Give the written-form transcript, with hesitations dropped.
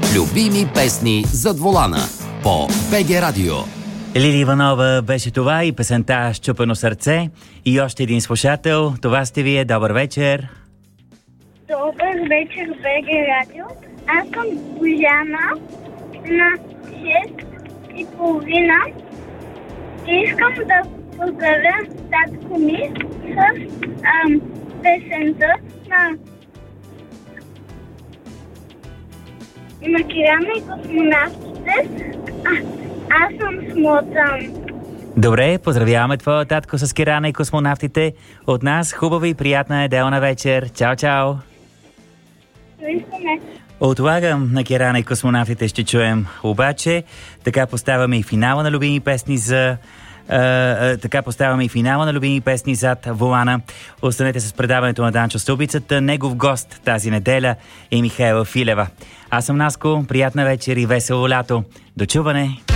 Любими песни зад волана по БГ Радио. Лили Иванова беше това и песента "Счупено сърце". И още един слушател. Това сте вие. Добър вечер. Добър вечер, БГ Радио. Аз съм Божана на 6:30 и искам да поздравя татко ми с песента на Кирана и космонавтите. Аз съм Смотан. Добре, поздравяваме твоя татко с Кирана и космонавтите. От нас хубава и приятна неделна вечер. Чао, чао! Виждаме. Отлагам на Кирана и космонавтите ще чуем. Обаче, така поставяме и финала на любими песни зад волана. Останете с предаването на Данчо Стълбицата. Негов гост тази неделя е Михаела Филева. Аз съм Наско. Приятна вечер и весело лято. До чуване!